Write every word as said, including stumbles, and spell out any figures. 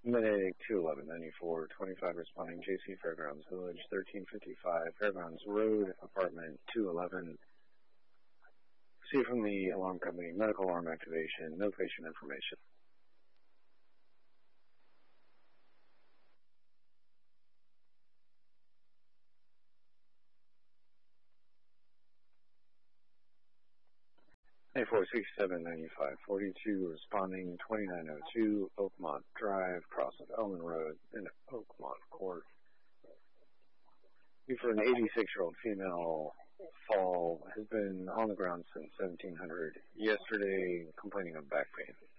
Medic two eleven ninety-four twenty-five responding J C Fairgrounds Village thirteen fifty-five Fairgrounds Road apartment two eleven. See from the alarm company, medical alarm activation, no patient information. ninety-four sixty-seven ninety-five forty-two responding twenty-nine oh two Oakmont Drive, cross of Elman Road in Oakmont Court. For an eighty-six-year-old female, fall has been on the ground since seventeen hundred yesterday, complaining of back pain.